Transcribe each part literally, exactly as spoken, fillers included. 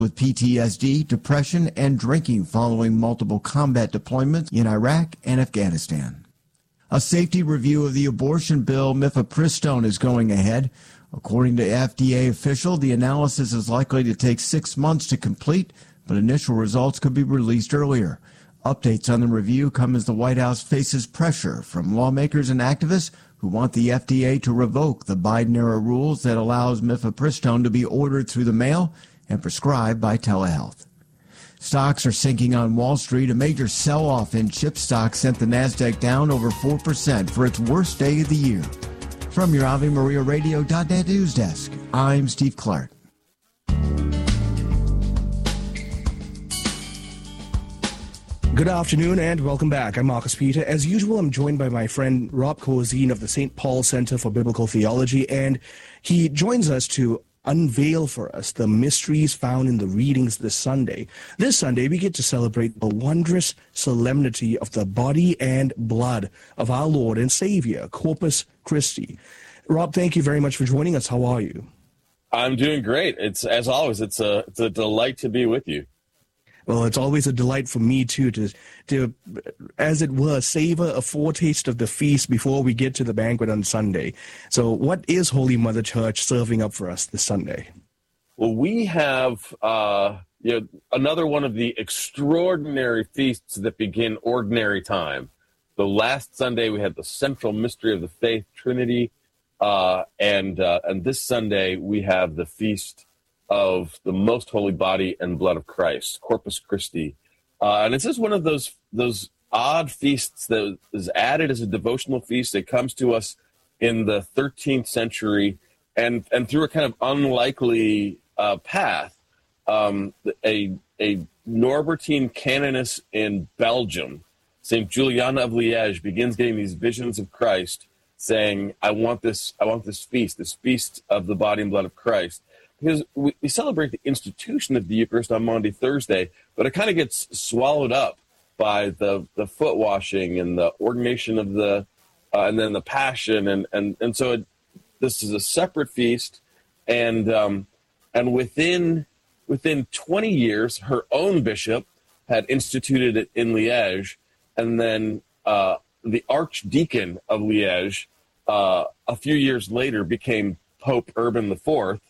with P T S D, depression, and drinking following multiple combat deployments in Iraq and Afghanistan. A safety review of the abortion bill mifepristone is going ahead. According to F D A official, the analysis is likely to take six months to complete, but initial results could be released earlier. Updates on the review come as the White House faces pressure from lawmakers and activists who want the F D A to revoke the Biden-era rules that allows mifepristone to be ordered through the mail and prescribed by telehealth. Stocks are sinking on Wall Street. A major sell-off in chip stocks sent the Nasdaq down over four percent for its worst day of the year. From your Ave Maria Radio dot net news desk, I'm Steve Clark. Good afternoon and welcome back. I'm Marcus Peter. As usual, I'm joined by my friend Rob Kozine of the Saint Paul Center for Biblical Theology, and he joins us to unveil for us the mysteries found in the readings this Sunday. This Sunday, we get to celebrate the wondrous solemnity of the body and blood of our Lord and Savior, Corpus Christi. Rob, thank you very much for joining us. How are you? I'm doing great. It's as always, it's a it's a delight to be with you. Well, it's always a delight for me, too, to, to, as it were, savor a foretaste of the feast before we get to the banquet on Sunday. So what is Holy Mother Church serving up for us this Sunday? Well, we have uh, you know, another one of the extraordinary feasts that begin ordinary time. The last Sunday, we had the central mystery of the faith, Trinity, uh, and uh, and this Sunday, we have the feast of the most holy body and blood of Christ, Corpus Christi. Uh, and this is one of those those odd feasts that is added as a devotional feast that comes to us in the thirteenth century and, and through a kind of unlikely uh, path. Um, a, a Norbertine canoness in Belgium, Saint Juliana of Liège, begins getting these visions of Christ saying, I want this, I want this feast, this feast of the body and blood of Christ. Because we, we celebrate the institution of the Eucharist on Maundy Thursday, but it kind of gets swallowed up by the, the foot washing and the ordination of the, uh, and then the Passion, and and and so it, this is a separate feast, and um, and within within twenty years, her own bishop had instituted it in Liège, and then uh, the Archdeacon of Liège, uh, a few years later, became Pope Urban the Fourth.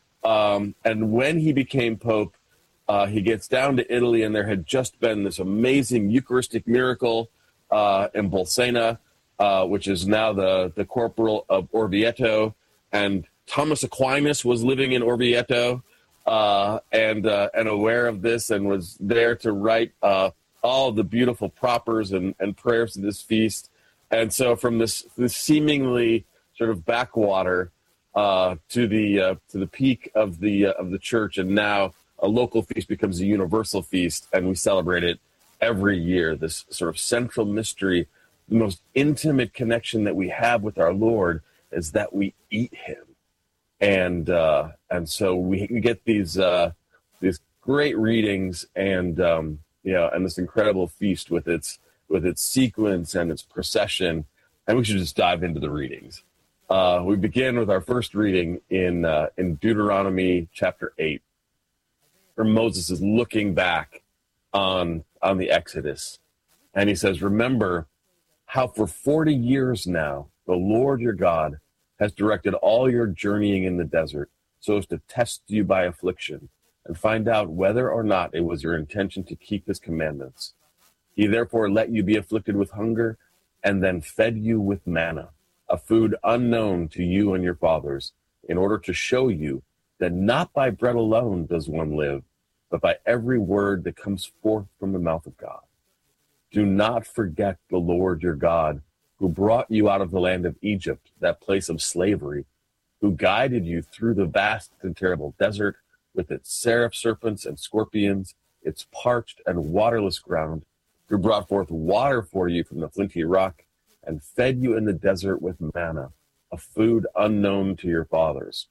Um, and when he became Pope, uh, he gets down to Italy, and there had just been this amazing Eucharistic miracle uh, in Bolsena, uh, which is now the, the corporal of Orvieto. And Thomas Aquinas was living in Orvieto uh, and uh, and aware of this, and was there to write uh, all the beautiful propers and, and prayers to this feast. And so from this, this seemingly sort of backwater Uh, to the uh, to the peak of the uh, of the church, and now a local feast becomes a universal feast, and we celebrate it every year. This sort of central mystery, the most intimate connection that we have with our Lord, is that we eat Him, and uh, and so we, we get these uh, these great readings, and um, you know, and this incredible feast with its with its sequence and its procession, and we should just dive into the readings. Uh, we begin with our first reading in uh, in Deuteronomy chapter eight, where Moses is looking back on on the Exodus, and he says, "Remember how for forty years now the Lord your God has directed all your journeying in the desert, so as to test you by affliction and find out whether or not it was your intention to keep His commandments. He therefore let you be afflicted with hunger, and then fed you with manna, a food unknown to you and your fathers, in order to show you that not by bread alone does one live, but by every word that comes forth from the mouth of God. Do not forget the Lord your God, who brought you out of the land of Egypt, that place of slavery, who guided you through the vast and terrible desert with its seraph serpents and scorpions, its parched and waterless ground, who brought forth water for you from the flinty rock, and fed you in the desert with manna, a food unknown to your fathers."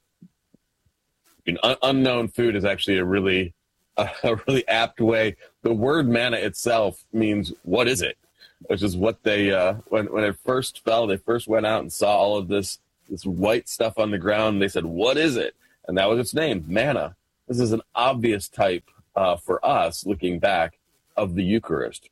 An un- unknown food is actually a really, uh, a really apt way. The word manna itself means, what is it? Which is what they, uh, when, when it first fell, they first went out and saw all of this, this white stuff on the ground, and they said, what is it? And that was its name, manna. this is an obvious type uh, for us, looking back, of the Eucharist.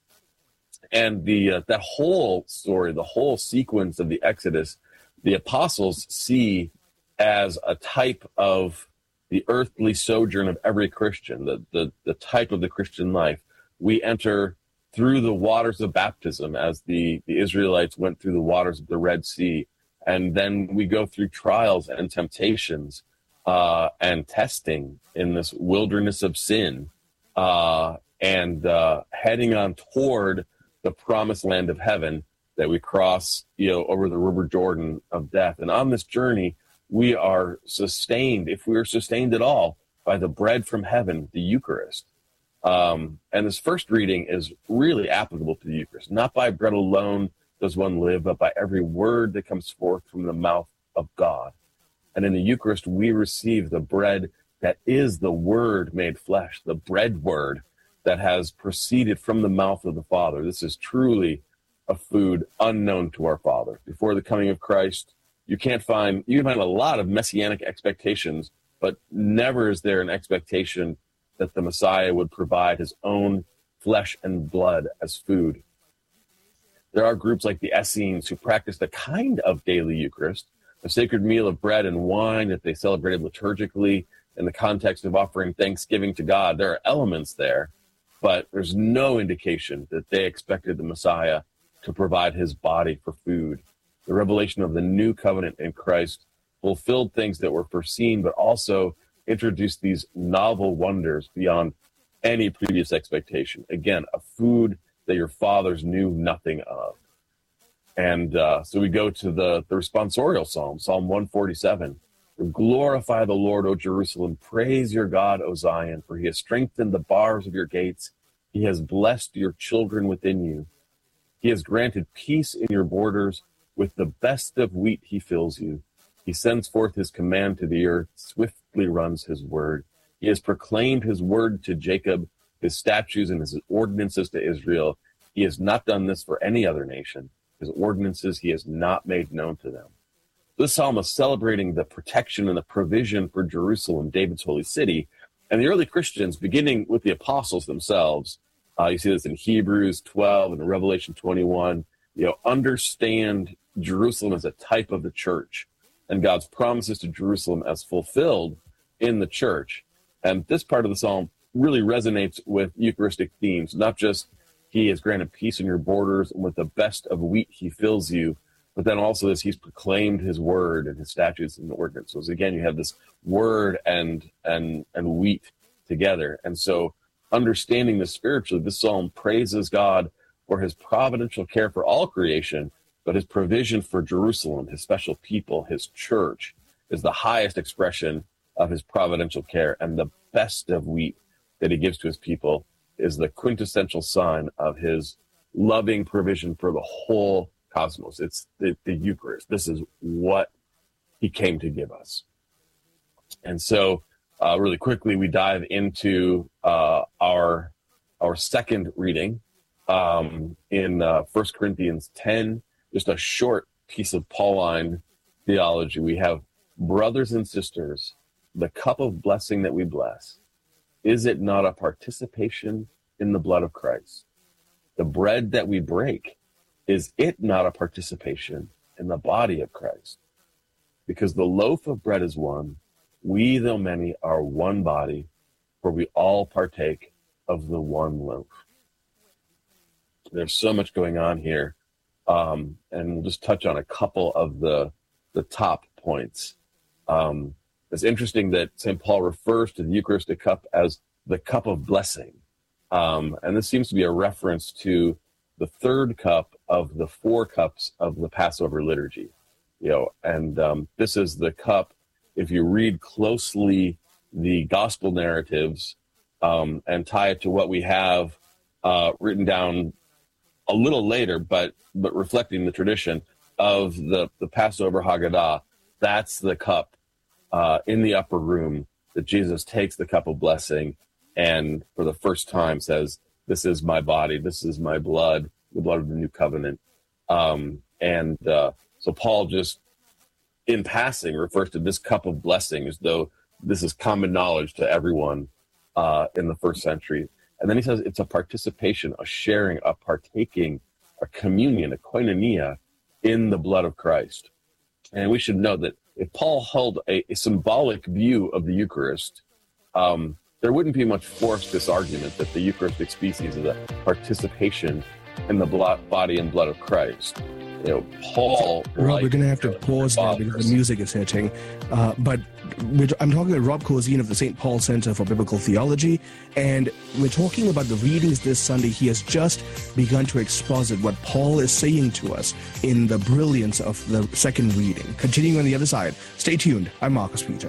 And the uh, that whole story, the whole sequence of the Exodus, the apostles see as a type of the earthly sojourn of every Christian, the, the, the type of the Christian life. We enter through the waters of baptism as the, the Israelites went through the waters of the Red Sea. And then we go through trials and temptations uh, and testing in this wilderness of sin uh, and uh, heading on toward the promised land of heaven that we cross, you know, over the river Jordan of death. And on this journey, we are sustained, if we are sustained at all, by the bread from heaven, the Eucharist. Um, and this first reading is really applicable to the Eucharist. Not by bread alone does one live, but by every word that comes forth from the mouth of God. And in the Eucharist, we receive the bread that is the Word made flesh, the bread word that has proceeded from the mouth of the Father. This is truly a food unknown to our Father. Before the coming of Christ, you can't find, you can find a lot of messianic expectations, but never is there an expectation that the Messiah would provide his own flesh and blood as food. There are groups like the Essenes who practiced a kind of daily Eucharist, a sacred meal of bread and wine that they celebrated liturgically in the context of offering thanksgiving to God. There are elements there, but there's no indication that they expected the Messiah to provide his body for food. The revelation of the new covenant in Christ fulfilled things that were foreseen, but also introduced these novel wonders beyond any previous expectation. Again, a food that your fathers knew nothing of. And uh, so we go to the, the responsorial psalm, Psalm one forty-seven. Glorify the Lord, O Jerusalem. Praise your God, O Zion, for he has strengthened the bars of your gates. He has blessed your children within you. He has granted peace in your borders. With the best of wheat he fills you. He sends forth his command to the earth, swiftly runs his word. He has proclaimed his word to Jacob, his statutes and his ordinances to Israel. He has not done this for any other nation. His ordinances he has not made known to them. This psalm is celebrating the protection and the provision for Jerusalem, David's holy city. And the early Christians, beginning with the apostles themselves, uh, you see this in Hebrews twelve and Revelation twenty-one, you know, understand Jerusalem as a type of the church and God's promises to Jerusalem as fulfilled in the church. And this part of the psalm really resonates with Eucharistic themes, not just he has granted peace in your borders and with the best of wheat he fills you, but then also this he's proclaimed his word and his statutes and ordinances. So again, you have this word and and and wheat together. And so understanding this spiritually, this psalm praises God for his providential care for all creation, but his provision for Jerusalem, his special people, his church, is the highest expression of his providential care. And the best of wheat that he gives to his people is the quintessential sign of his loving provision for the whole cosmos. It's the, the Eucharist. This is what he came to give us. And so uh, really quickly, we dive into uh, our, our second reading um, in uh, First Corinthians ten. Just a short piece of Pauline theology. We have, brothers and sisters, the cup of blessing that we bless, is it not a participation in the blood of Christ? The bread that we break, is it not a participation in the body of Christ? Because the loaf of bread is one, we, though many, are one body, for we all partake of the one loaf. There's so much going on here. Um, and we'll just touch on a couple of the the top points. Um, it's interesting that Saint Paul refers to the Eucharistic cup as the cup of blessing. Um, and this seems to be a reference to the third cup of the four cups of the Passover liturgy. You know, and um, this is the cup, if you read closely the gospel narratives um, and tie it to what we have uh, written down a little later, but but reflecting the tradition of the, the Passover Haggadah, that's the cup uh, in the upper room that Jesus takes the cup of blessing and for the first time says, this is my body, this is my blood, the blood of the new covenant. Um, and uh, so Paul just, in passing, refers to this cup of blessing as though this is common knowledge to everyone uh, in the first century. And then he says it's a participation, a sharing, a partaking, a communion, a koinonia in the blood of Christ. And we should know that if Paul held a, a symbolic view of the Eucharist, um, there wouldn't be much force to this argument that the Eucharistic species is a participation in the blood, body and blood of Christ. You know, Paul. Rob, like, we're going to have to pause there because the music is hitting. Uh, but we're, I'm talking to Rob Corzine of the Saint Paul Center for Biblical Theology, and we're talking about the readings this Sunday. He has just begun to exposit what Paul is saying to us in the brilliance of the second reading. Continuing on the other side. Stay tuned. I'm Marcus Peter.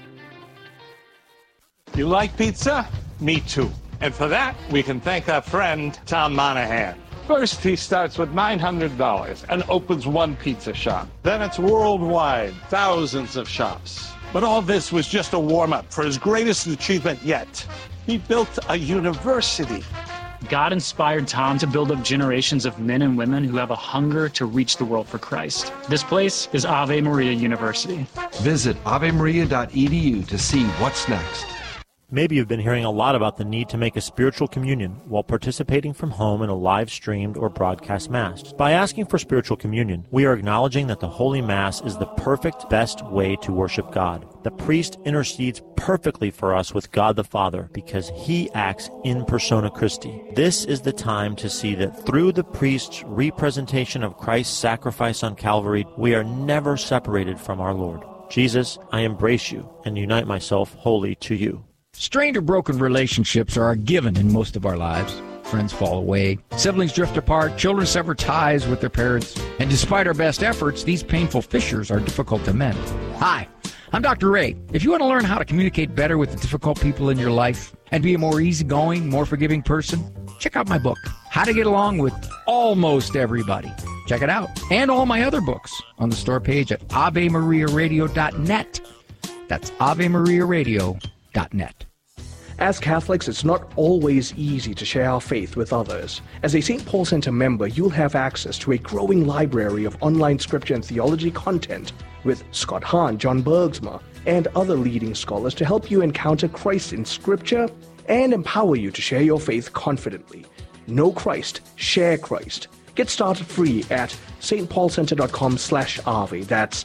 You like pizza? Me too. And for that, we can thank our friend, Tom Monahan. First, he starts with nine hundred dollars and opens one pizza shop. Then it's worldwide, thousands of shops. But all this was just a warm-up for his greatest achievement yet. He built a university. God inspired Tom to build up generations of men and women who have a hunger to reach the world for Christ. This place is Ave Maria University. Visit ave maria dot e d u to see what's next. Maybe you've been hearing a lot about the need to make a spiritual communion while participating from home in a live-streamed or broadcast Mass. By asking for spiritual communion, we are acknowledging that the Holy Mass is the perfect, best way to worship God. The priest intercedes perfectly for us with God the Father because he acts in persona Christi. This is the time to see that through the priest's representation of Christ's sacrifice on Calvary, we are never separated from our Lord. Jesus, I embrace you and unite myself wholly to you. Strained or broken relationships are a given in most of our lives. Friends fall away, siblings drift apart, children sever ties with their parents, and despite our best efforts, these painful fissures are difficult to mend. Hi, I'm Doctor Ray. If you want to learn how to communicate better with the difficult people in your life and be a more easygoing, more forgiving person, check out my book, How to Get Along with Almost Everybody. Check it out. And all my other books on the store page at ave maria radio dot net. That's ave maria radio dot net. As Catholics, it's not always easy to share our faith with others. As a Saint Paul Center member, you'll have access to a growing library of online scripture and theology content with Scott Hahn, John Bergsma, and other leading scholars to help you encounter Christ in Scripture and empower you to share your faith confidently. Know Christ, share Christ. Get started free at stpaulcenter.com slash Ave. That's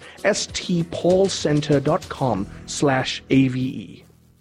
stpaulcenter.com slash A-V-E.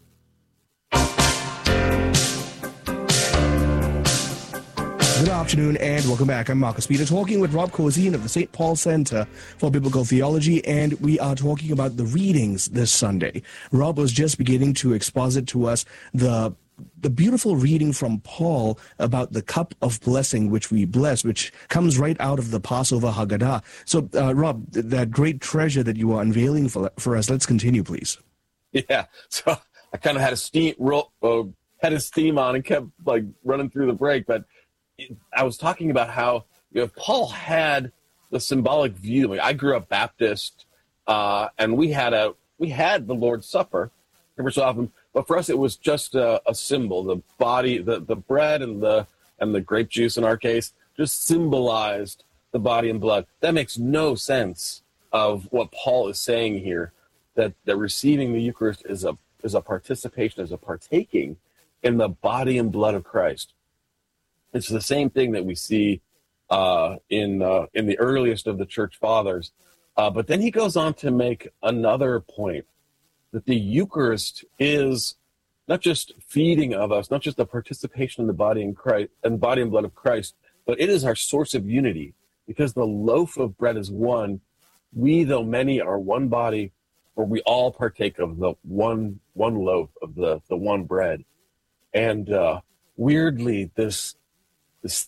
Good afternoon and welcome back. I'm Marcus Peter, talking with Rob Corzine of the Saint Paul Center for Biblical Theology, and we are talking about the readings this Sunday. Rob was just beginning to exposit to us the the beautiful reading from Paul about the cup of blessing which we bless, which comes right out of the Passover Haggadah. So, uh, Rob, that great treasure that you are unveiling for, for us, let's continue, please. Yeah, so I kind of had a steam roll, uh, had a steam on and kept like running through the break, but I was talking about how, you know, Paul had the symbolic view. Like, I grew up Baptist, uh, and we had a we had the Lord's Supper every so often, but for us it was just a, a symbol. The body, the, the bread, and the and the grape juice in our case just symbolized the body and blood. That makes no sense of what Paul is saying here. That that receiving the Eucharist is a is a participation, is a partaking in the body and blood of Christ. It's the same thing that we see uh, in uh, in the earliest of the church fathers. Uh, but then he goes on to make another point, that the Eucharist is not just feeding of us, not just the participation in the body and Christ and body and blood of Christ, but it is our source of unity, because the loaf of bread is one. We, though many, are one body, or we all partake of the one one loaf of the the one bread. And uh, weirdly, this. This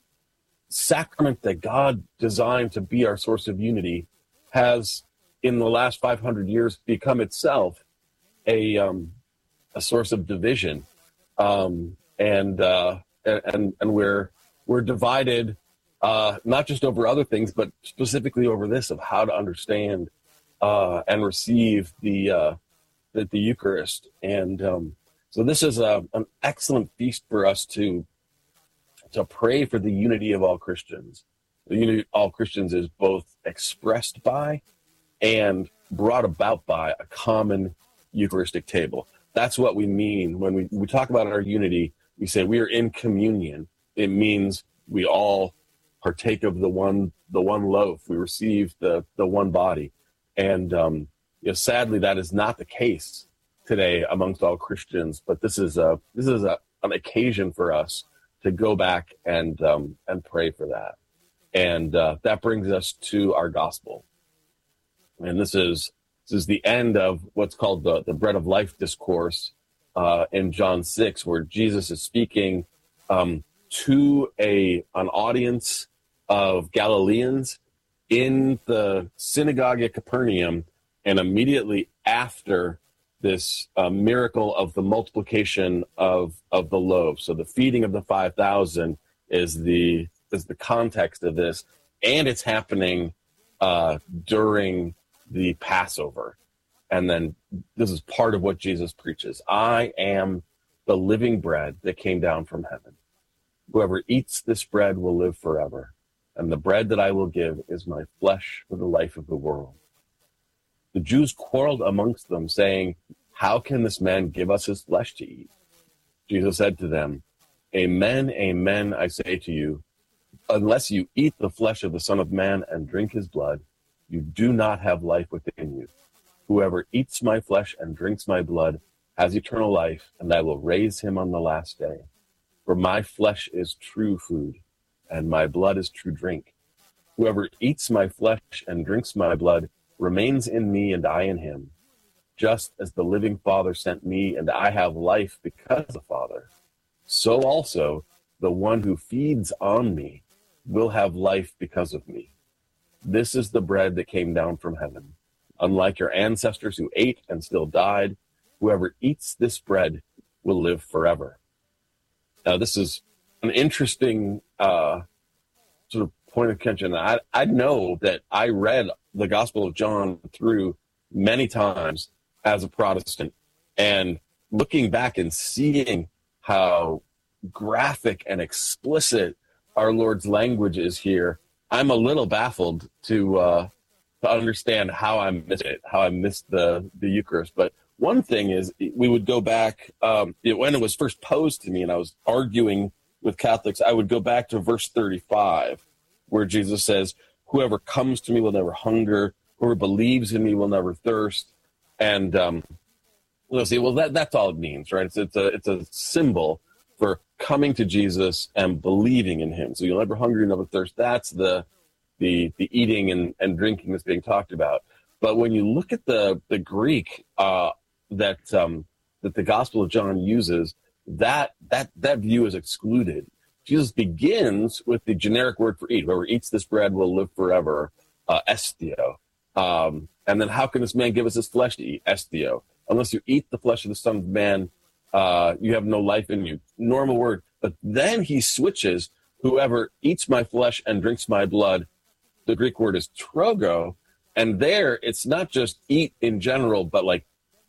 sacrament that God designed to be our source of unity has, in the last five hundred years, become itself a um, a source of division, um, and uh, and and we're we're divided uh, not just over other things, but specifically over this of how to understand uh, and receive the uh, the, the Eucharist. And um, so this is a, an excellent feast for us to. to pray for the unity of all Christians. The unity of all Christians is both expressed by and brought about by a common Eucharistic table. That's what we mean when we, we talk about our unity. We say we are in communion. It means we all partake of the one the one loaf. We receive the the one body, and um, you know, sadly, that is not the case today amongst all Christians. But this is a this is a, an occasion for us to go back and um, and pray for that, and uh, that brings us to our gospel. And this is this is the end of what's called the the bread of life discourse uh, in John six, where Jesus is speaking um, to a an audience of Galileans in the synagogue at Capernaum, and immediately after this uh, miracle of the multiplication of of the loaves. So the feeding of the five thousand is the is the context of this, and it's happening uh, during the Passover. And then this is part of what Jesus preaches. I am the living bread that came down from heaven. Whoever eats this bread will live forever. And the bread that I will give is my flesh for the life of the world. The Jews quarreled amongst them, saying, how can this man give us his flesh to eat? Jesus said to them, amen, amen, I say to you, unless you eat the flesh of the Son of Man and drink his blood, you do not have life within you. Whoever eats my flesh and drinks my blood has eternal life, and I will raise him on the last day. For my flesh is true food, and my blood is true drink. Whoever eats my flesh and drinks my blood remains in me and I in him. Just as the living Father sent me and I have life because of the Father, so also the one who feeds on me will have life because of me. This is the bread that came down from heaven. Unlike your ancestors who ate and still died, whoever eats this bread will live forever. Now, this is an interesting uh, sort of point of contention. I, I know that I read the Gospel of John through many times as a Protestant, and looking back and seeing how graphic and explicit our Lord's language is here, I'm a little baffled to uh, to understand how I missed it, how I missed the, the Eucharist. But one thing is, we would go back, um, it, when it was first posed to me and I was arguing with Catholics, I would go back to verse thirty-five, where Jesus says, whoever comes to me will never hunger, whoever believes in me will never thirst. And um, we'll see, well, that, that's all it means, right? It's, it's, a, it's a symbol for coming to Jesus and believing in him. So you'll never hunger, you'll never thirst. That's the the the eating and, and drinking that's being talked about. But when you look at the the Greek uh, that um, that the Gospel of John uses, that that that view is excluded. Jesus begins with the generic word for eat. Whoever eats this bread will live forever, uh, esthio. Um, and then how can this man give us his flesh to eat? Esthio. Unless you eat the flesh of the Son of Man, uh, you have no life in you. Normal word. But then he switches, whoever eats my flesh and drinks my blood. The Greek word is trogo. And there, it's not just eat in general, but like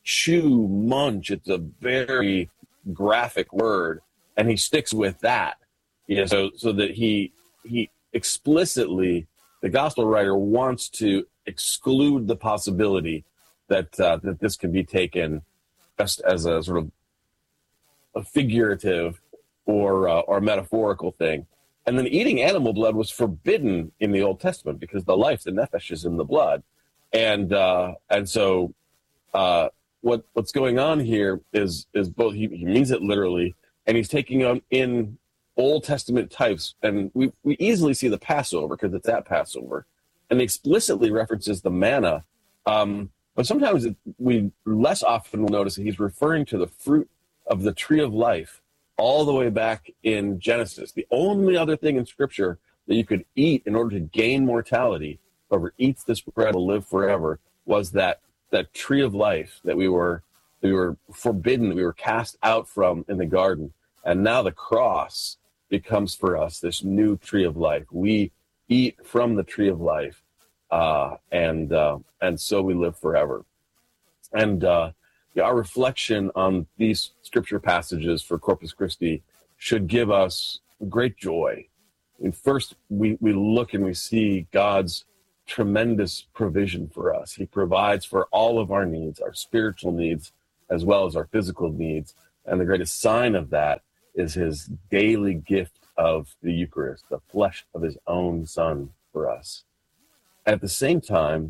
chew, munch. It's a very graphic word. And he sticks with that. Yeah, so so that he he explicitly, the gospel writer wants to exclude the possibility that uh, that this can be taken just as a sort of a figurative or uh, or metaphorical thing. And then eating animal blood was forbidden in the Old Testament because the life, the nefesh, is in the blood. And uh, and so uh, what what's going on here is is both he, he means it literally, and he's taking on in Old Testament types, and we, we easily see the Passover because it's at Passover, and explicitly references the manna. Um, but sometimes it, we less often will notice that he's referring to the fruit of the tree of life all the way back in Genesis. The only other thing in Scripture that you could eat in order to gain mortality, whoever eats this bread will live forever, was that that tree of life that we were we were forbidden, we were cast out from in the garden, and now the cross becomes for us this new tree of life. We eat from the tree of life, uh, and uh, and so we live forever. And uh, yeah, our reflection on these scripture passages for Corpus Christi should give us great joy. And first, we, we look and we see God's tremendous provision for us. He provides for all of our needs, our spiritual needs, as well as our physical needs. And the greatest sign of that is his daily gift of the Eucharist, the flesh of his own son for us. At the same time,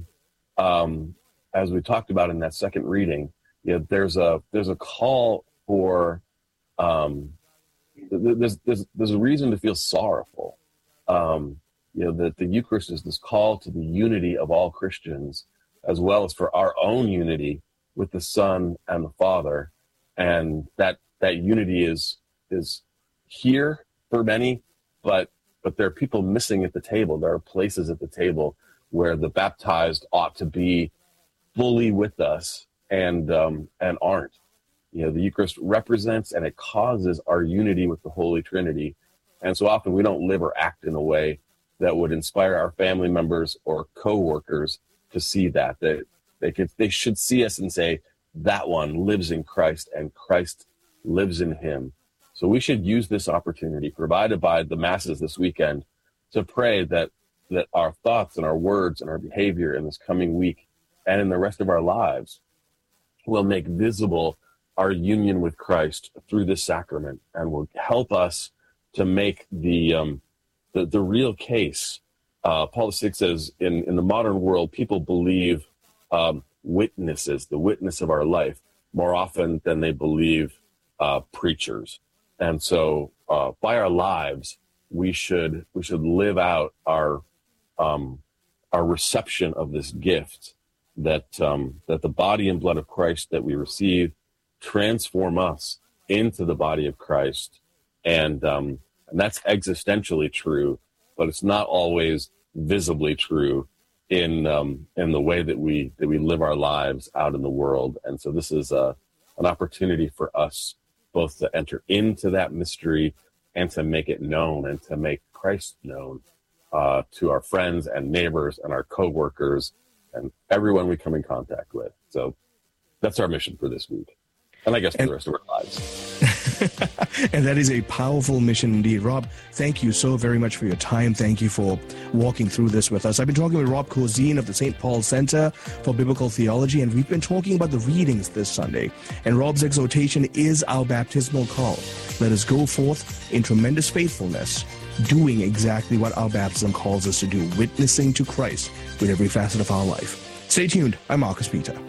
um, as we talked about in that second reading, you know, there's a there's a call for um, there's there's there's a reason to feel sorrowful. Um, you know, that the Eucharist is this call to the unity of all Christians, as well as for our own unity with the Son and the Father, and that that unity is is here for many, but but there are people missing at the table. There are places at the table where the baptized ought to be fully with us and um, and aren't. You know, the Eucharist represents and it causes our unity with the Holy Trinity, and so often we don't live or act in a way that would inspire our family members or co-workers to see that that they could they should see us and say, that one lives in Christ and Christ lives in him. So we should use this opportunity provided by the masses this weekend to pray that that our thoughts and our words and our behavior in this coming week and in the rest of our lives will make visible our union with Christ through this sacrament, and will help us to make the um, the, the real case. Uh, Paul the Sixth says, in, in the modern world, people believe um, witnesses, the witness of our life, more often than they believe uh, preachers. And so uh, by our lives, we should we should live out our um, our reception of this gift, that um, that the body and blood of Christ that we receive transform us into the body of Christ. And um, and that's existentially true, but it's not always visibly true in um, in the way that we that we live our lives out in the world. And so this is a, an opportunity for us both to enter into that mystery and to make it known and to make Christ known uh, to our friends and neighbors and our co-workers and everyone we come in contact with. So that's our mission for this week. And I guess for and, the rest of our lives. And that is a powerful mission indeed. Rob, thank you so very much for your time. Thank you for walking through this with us. I've been talking with Rob Corzine of the Saint Paul Center for Biblical Theology, and we've been talking about the readings this Sunday. And Rob's exhortation is our baptismal call. Let us go forth in tremendous faithfulness, doing exactly what our baptism calls us to do, witnessing to Christ with every facet of our life. Stay tuned. I'm Marcus Peter.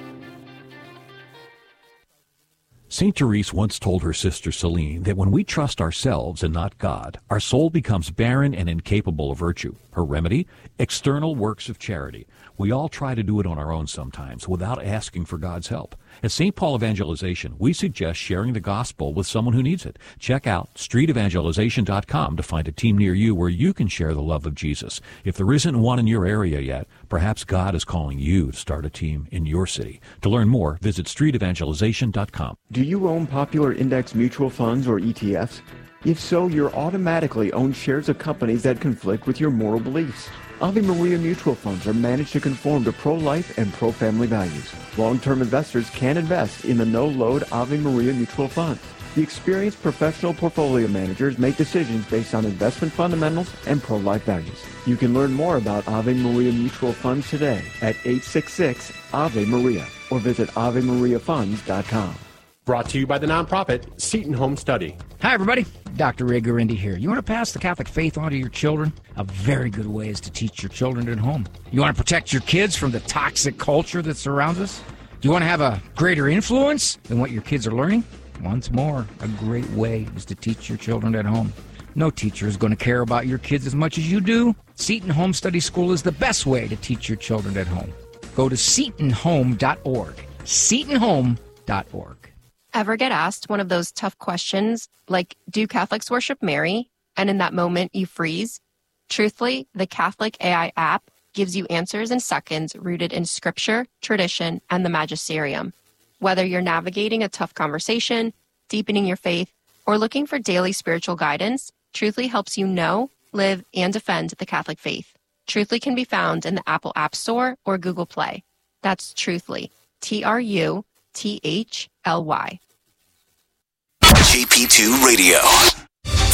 Saint Therese once told her sister Celine that when we trust ourselves and not God, our soul becomes barren and incapable of virtue. Her remedy? External works of charity. We all try to do it on our own sometimes without asking for God's help. At Saint Paul Evangelization, we suggest sharing the gospel with someone who needs it. Check out street evangelization dot com to find a team near you where you can share the love of Jesus. If there isn't one in your area yet, perhaps God is calling you to start a team in your city. To learn more, visit street evangelization dot com. Do you own popular index mutual funds or E T Fs? If so, you're automatically own shares of companies that conflict with your moral beliefs. Ave Maria mutual funds are managed to conform to pro-life and pro-family values. Long-term investors can invest in the no-load Ave Maria mutual fund. The experienced professional portfolio managers make decisions based on investment fundamentals and pro-life values. You can learn more about Ave Maria mutual funds today at eight six six Ave Maria or visit ave maria funds dot com. Brought to you by the nonprofit Seton Home Study. Hi, everybody. Doctor Ray Garindi here. You want to pass the Catholic faith on to your children? A very good way is to teach your children at home. You want to protect your kids from the toxic culture that surrounds us? Do you want to have a greater influence than what your kids are learning? Once more, a great way is to teach your children at home. No teacher is going to care about your kids as much as you do. Seton Home Study School is the best way to teach your children at home. Go to seton home dot org. seton home dot org. Ever get asked one of those tough questions like, do Catholics worship Mary? And in that moment you freeze? Truthfully, the Catholic A I app gives you answers in seconds rooted in scripture, tradition, and the magisterium. Whether you're navigating a tough conversation, deepening your faith, or looking for daily spiritual guidance, Truthfully helps you know, live, and defend the Catholic faith. Truthfully can be found in the Apple App Store or Google Play. That's Truthfully, T R U T H L Y. J P two Radio.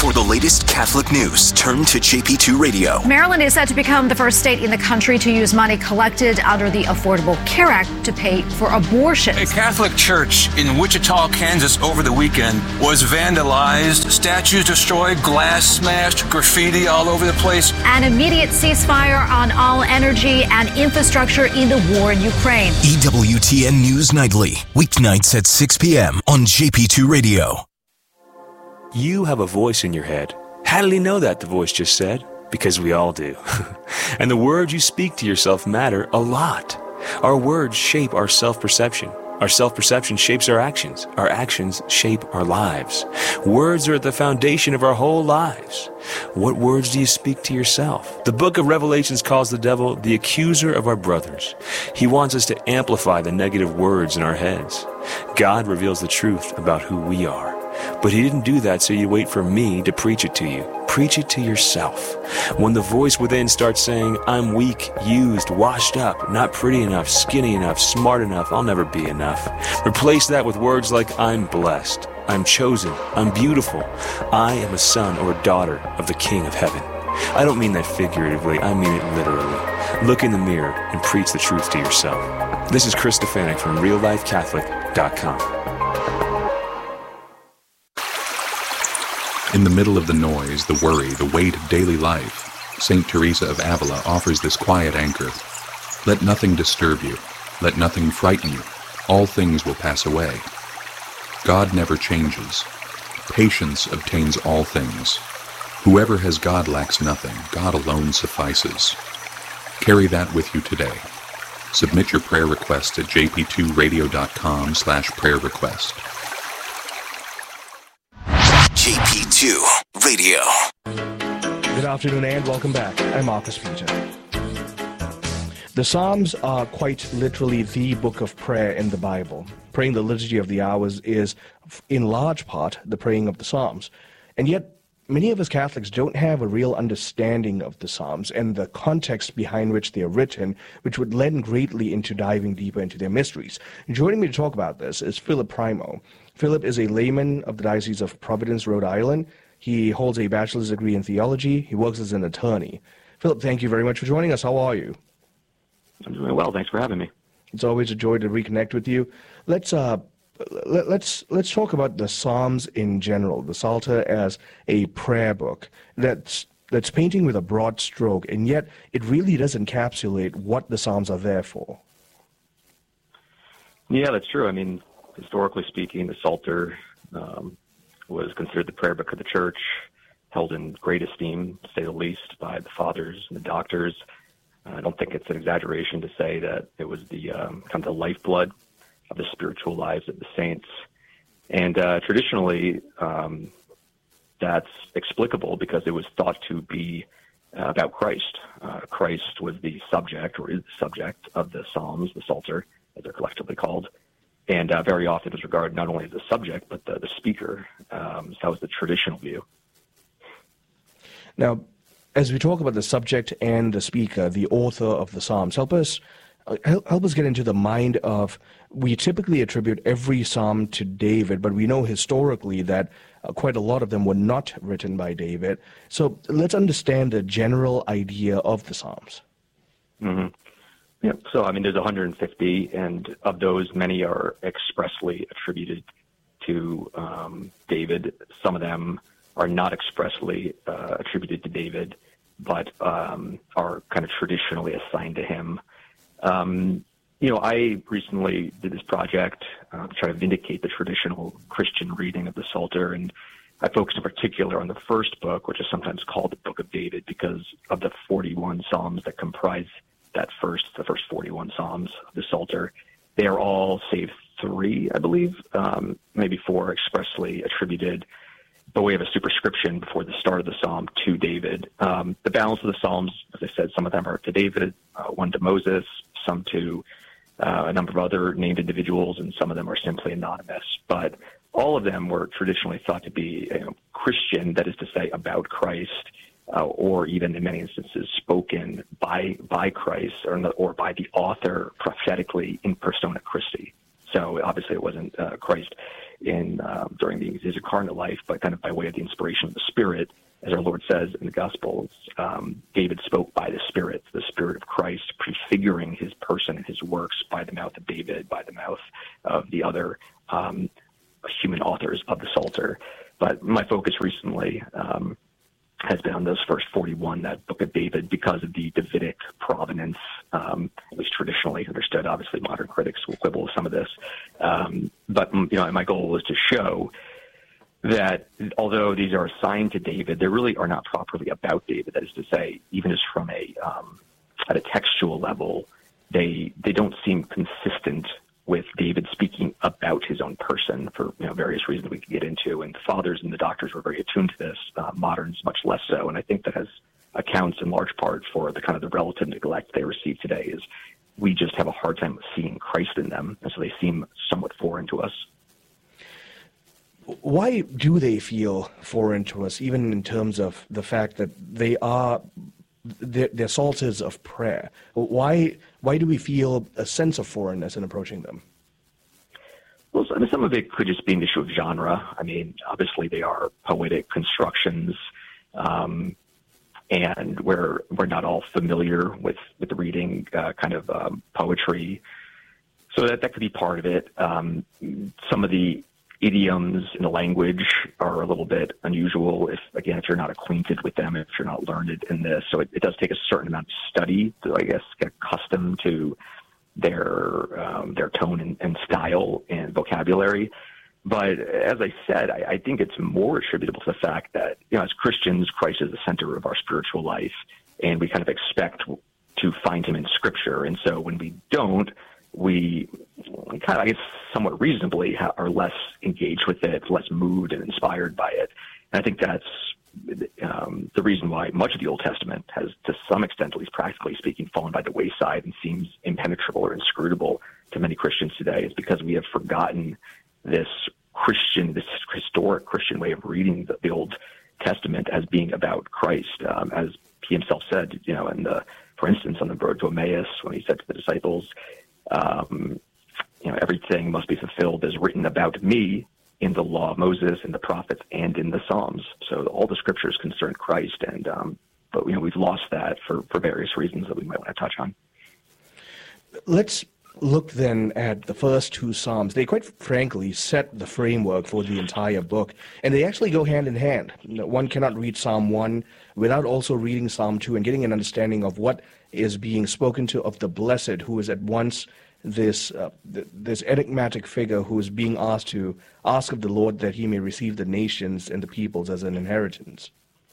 For the latest Catholic news, turn to J P two Radio. Maryland is set to become the first state in the country to use money collected under the Affordable Care Act to pay for abortions. A Catholic church in Wichita, Kansas over the weekend was vandalized, statues destroyed, glass smashed, graffiti all over the place. An immediate ceasefire on all energy and infrastructure in the war in Ukraine. E W T N News Nightly, weeknights at six p.m. on J P two Radio. You have a voice in your head. How did he know that, the voice just said? Because we all do. And the words you speak to yourself matter a lot. Our words shape our self-perception. Our self-perception shapes our actions. Our actions shape our lives. Words are at the foundation of our whole lives. What words do you speak to yourself? The book of Revelations calls the devil the accuser of our brothers. He wants us to amplify the negative words in our heads. God reveals the truth about who we are. But he didn't do that so you wait for me to preach it to you. Preach it to yourself. When the voice within starts saying, I'm weak, used, washed up, not pretty enough, skinny enough, smart enough, I'll never be enough, replace that with words like, I'm blessed, I'm chosen, I'm beautiful, I am a son or a daughter of the King of Heaven. I don't mean that figuratively, I mean it literally. Look in the mirror and preach the truth to yourself. This is Chris Stefanik from real life catholic dot com. In the middle of the noise, the worry, the weight of daily life, Saint Teresa of Avila offers this quiet anchor. Let nothing disturb you. Let nothing frighten you. All things will pass away. God never changes. Patience obtains all things. Whoever has God lacks nothing. God alone suffices. Carry that with you today. Submit your prayer request at j p two radio dot com slash prayer request. J P two Radio. Good afternoon and welcome back. I'm Marcus Peter. The Psalms are quite literally the book of prayer in the Bible. Praying the Liturgy of the Hours is, in large part, the praying of the Psalms. And yet, many of us Catholics don't have a real understanding of the Psalms and the context behind which they are written, which would lend greatly into diving deeper into their mysteries. Joining me to talk about this is Philip Primo. Philip is a layman of the Diocese of Providence, Rhode Island. He holds a bachelor's degree in theology. He works as an attorney. Philip, thank you very much for joining us. How are you? I'm doing well. Thanks for having me. It's always a joy to reconnect with you. Let's uh, let, let's let's talk about the Psalms in general. The Psalter as a prayer book that's that's painting with a broad stroke, and yet it really does encapsulate what the Psalms are there for. Yeah, that's true. I mean, historically speaking, the Psalter um, was considered the prayer book of the Church, held in great esteem, to say the least, by the fathers and the doctors. I don't think it's an exaggeration to say that it was the um, kind of the lifeblood of the spiritual lives of the saints. And uh, traditionally, um, that's explicable because it was thought to be uh, about Christ. Uh, Christ was the subject, or is the subject, of the Psalms, the Psalter, as they're collectively called. And uh, very often it was regarded not only as the subject, but the, the speaker. Um, so that was the traditional view. Now, as we talk about the subject and the speaker, the author of the Psalms, help us help, help us get into the mind of, we typically attribute every psalm to David, but we know historically that uh, quite a lot of them were not written by David. So let's understand the general idea of the Psalms. Mm-hmm. Yeah, so I mean, there's one hundred fifty, and of those, many are expressly attributed to um, David. Some of them are not expressly uh, attributed to David, but um, are kind of traditionally assigned to him. Um, you know, I recently did this project uh, to try to vindicate the traditional Christian reading of the Psalter, and I focused in particular on the first book, which is sometimes called the Book of David, because of the forty-one Psalms that comprise that first, the first forty-one Psalms of the Psalter. They are all, save three, I believe, um, maybe four, expressly attributed, but we have a superscription before the start of the psalm to David. Um, the balance of the psalms, as I said, some of them are to David, uh, one to Moses, some to uh, a number of other named individuals, and some of them are simply anonymous. But all of them were traditionally thought to be you know, Christian, that is to say, about Christ, uh, or even in many instances spoken by by Christ, or, or by the author prophetically in persona Christi. So obviously it wasn't uh, Christ. in um, during the, his incarnate life, but kind of by way of the inspiration of the Spirit, as our Lord says in the Gospels. Um, David spoke by the Spirit, the Spirit of Christ, prefiguring his person and his works by the mouth of David, by the mouth of the other um, human authors of the Psalter. But my focus recently um, has been on those first forty-one, that book of David, because of the Davidic provenance, um, at least traditionally understood. Obviously, modern critics will quibble with some of this. Um, but, you know, my goal was to show that although these are assigned to David, they really are not properly about David. That is to say, even just from a um, at a textual level, they they don't seem consistent with David speaking about his own person for you know various reasons we could get into. And the fathers and the doctors were very attuned to this. Uh, moderns much less so. And I think that has accounts in large part for the kind of the relative neglect they receive today. Is we just have a hard time seeing Christ in them, and so they seem somewhat foreign to us. Why do they feel foreign to us, even in terms of the fact that they are they're, they're psalters of prayer? Why why do we feel a sense of foreignness in approaching them? Well, I mean, some of it could just be an issue of genre. I mean, obviously they are poetic constructions, um, and we're we're not all familiar with with reading uh, kind of um, poetry, so that that could be part of it. Um, some of the idioms in the language are a little bit unusual if, again, if you're not acquainted with them, if you're not learned in this. So it, it does take a certain amount of study to, I guess, get accustomed to their um, their tone and, and style and vocabulary. But as I said, I, I think it's more attributable to the fact that, you know, as Christians, Christ is the center of our spiritual life, and we kind of expect to find him in Scripture. And so when we don't, we kind of, I guess, somewhat reasonably ha- are less engaged with it, less moved and inspired by it. And I think that's um, the reason why much of the Old Testament has, to some extent, at least practically speaking, fallen by the wayside and seems impenetrable or inscrutable to many Christians today, is because we have forgotten this Christian, this historic Christian way of reading the, the Old Testament as being about Christ. Um, as he himself said, you know, in the, for instance, on the road to Emmaus, when he said to the disciples, Um, you know, everything must be fulfilled as written about me in the law of Moses, in the prophets, and in the Psalms. So all the scriptures concern Christ, and um, but you know we've lost that for, for various reasons that we might want to touch on. Let's look then at the first two Psalms. They quite frankly set the framework for the entire book, and they actually go hand in hand. One cannot read Psalm one without also reading Psalm two and getting an understanding of what is being spoken to of the blessed, who is at once this uh, th- this enigmatic figure who is being asked to ask of the Lord that he may receive the nations and the peoples as an inheritance.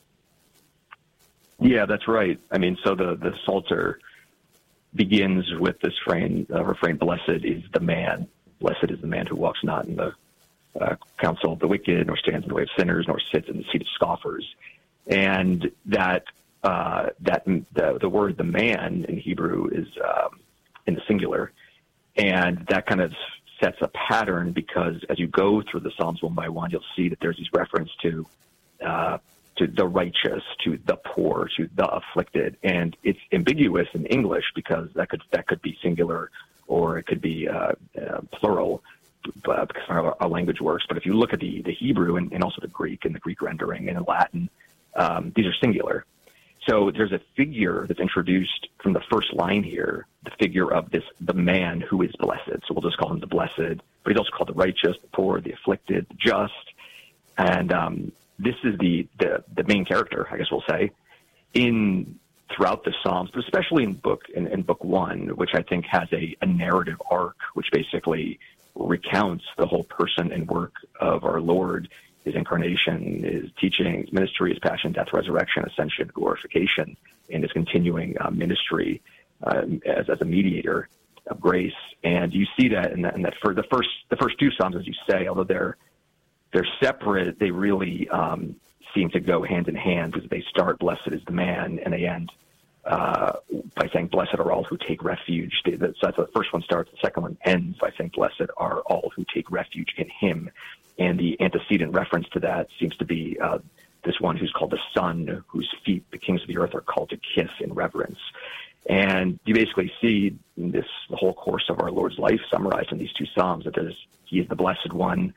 Yeah, that's right. I mean, so the, the Psalter begins with this refrain, uh, refrain, blessed is the man. Blessed is the man who walks not in the uh, counsel of the wicked, nor stands in the way of sinners, nor sits in the seat of scoffers. And that uh, that the, the word the man in Hebrew is um, in the singular. And that kind of sets a pattern, because as you go through the Psalms one by one, you'll see that there's these reference to uh, to the righteous, to the poor, to the afflicted, and it's ambiguous in English because that could that could be singular or it could be uh, uh, plural, uh, because our, our language works. But if you look at the the Hebrew and, and also the Greek and the Greek rendering and the Latin, um, these are singular. So there's a figure that's introduced from the first line here, the figure of this, the man who is blessed. So we'll just call him the blessed, but he's also called the righteous, the poor, the afflicted, the just. And um, this is the, the, the main character, I guess we'll say, in throughout the Psalms, but especially in book in, in book one, which I think has a, a narrative arc, which basically recounts the whole person and work of our Lord, his incarnation, his teaching, his ministry, his passion, death, resurrection, ascension, glorification, and his continuing uh, ministry uh, as, as a mediator of grace. And you see that in that, in that for the first the first two Psalms, as you say, although they're they're separate, they really um, seem to go hand in hand, because they start, blessed is the man, and they end uh, by saying, blessed are all who take refuge. So that's the first one starts, the second one ends by saying, blessed are all who take refuge in him. And the antecedent reference to that seems to be uh, this one who's called the Son, whose feet the kings of the earth are called to kiss in reverence. And you basically see this the whole course of our Lord's life summarized in these two Psalms, that there's he is the blessed one